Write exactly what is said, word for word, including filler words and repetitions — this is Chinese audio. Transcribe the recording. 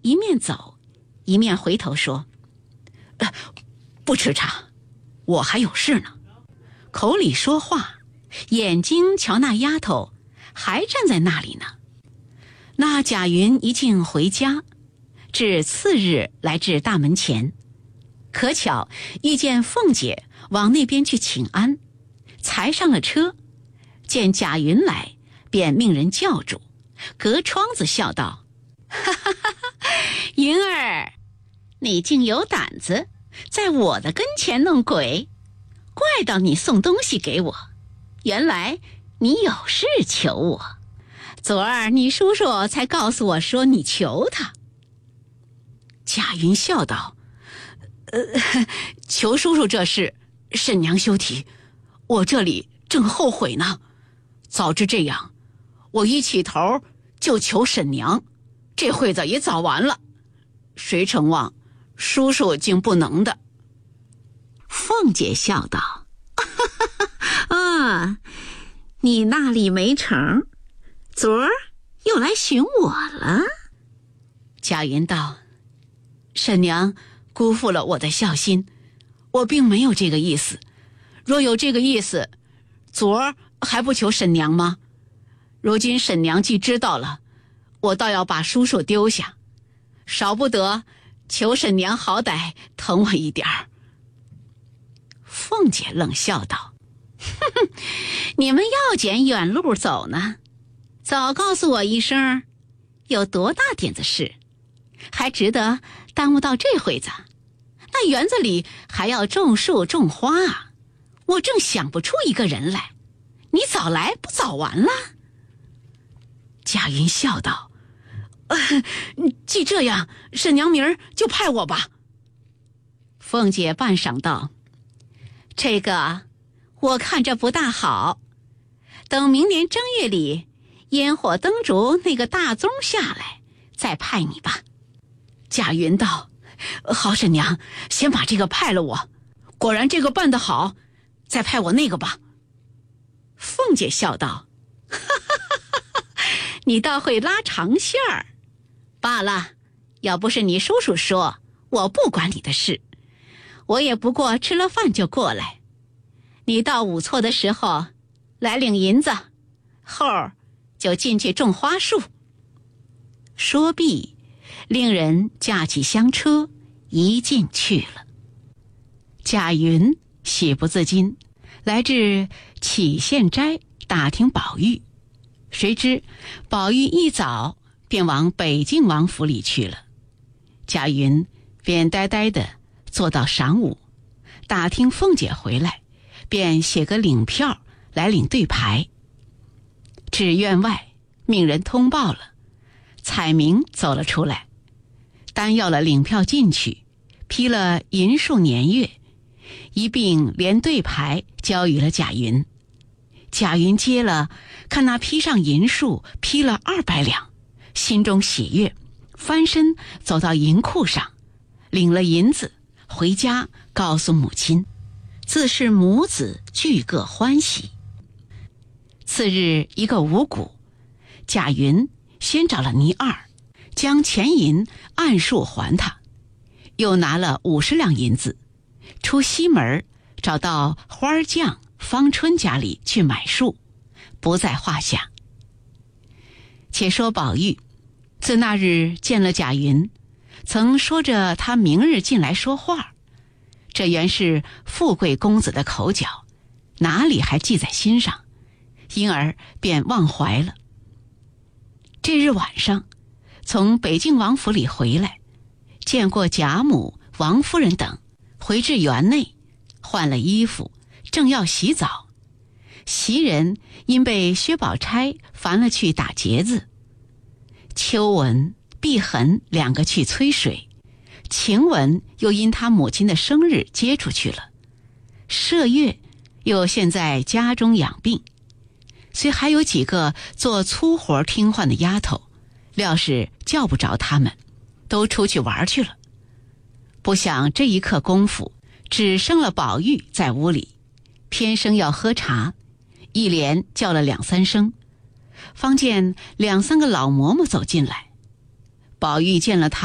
一面走一面回头说：“呃，不吃茶，我还有事呢。”口里说话，眼睛瞧那丫头还站在那里呢。那贾云一径回家，至次日来至大门前，可巧遇见凤姐往那边去请安，才上了车，见贾云来，便命人叫住，隔窗子笑道：“哈哈哈哈，云儿，你竟有胆子在我的跟前弄鬼，怪到你送东西给我，原来你有事求我。昨儿你叔叔才告诉我说你求他。”贾云笑道：“呃，求叔叔这事，婶娘休提，我这里正后悔呢。早知这样，我一起头就求婶娘，这会子也早完了。谁成望叔叔竟不能的。”凤姐笑道：“啊，你那里没成，昨儿又来寻我了。”贾云道：“婶娘辜负了我的孝心，我并没有这个意思。若有这个意思，昨儿还不求婶娘吗？如今婶娘既知道了，我倒要把叔叔丢下，少不得求婶娘好歹疼我一点儿。”凤姐冷笑道：“哼哼，你们要捡远路走呢，早告诉我一声，有多大点子事，还值得耽误到这会子？那园子里还要种树种花啊，我正想不出一个人来，你早来不早完了？”贾云笑道：“呃，既这样，婶娘明儿就派我吧。”凤姐半晌道：“这个我看着不大好，等明年正月里烟火灯烛那个大宗下来，再派你吧。”贾云道：“好婶娘，先把这个派了我，果然这个办得好，再派我那个吧。”凤姐笑道：“哈哈哈哈，你倒会拉长线儿。罢了，要不是你叔叔说我不管你的事，我也不过吃了饭就过来。你到午错的时候来领银子，后儿就进去种花树。”说毕，令人架起香车一进去了。贾云喜不自禁，来至杞县斋打听宝玉，谁知宝玉一早便往北静王府里去了。贾云便呆呆地坐到晌午，打听凤姐回来，便写个领票来领对牌。至院外，命人通报了，彩明走了出来，单要了领票进去，批了银数年月，一并连对牌交予了贾云。贾云接了，看那批上银数批了二百两，心中喜悦，翻身走到银库上，领了银子回家告诉母亲，自是母子俱各欢喜。次日一个五谷，贾云先找了倪二，将钱银按数还他，又拿了五十两银子，出西门找到花儿匠方春家里去买树，不在话下。且说宝玉自那日见了贾云，曾说着他明日进来说话，这原是富贵公子的口角，哪里还记在心上，因而便忘怀了。这日晚上从北静王府里回来，见过贾母、王夫人等，回至园内换了衣服，正要洗澡，袭人因被薛宝钗烦了去打结子，秋文、碧痕两个去催水，晴雯又因她母亲的生日接出去了，麝月又现在家中养病，虽还有几个做粗活听唤的丫头，料是叫不着他们，都出去玩去了。不想这一刻功夫，只剩了宝玉在屋里，偏生要喝茶，一连叫了两三声，方见两三个老嬷嬷走进来。宝玉见了他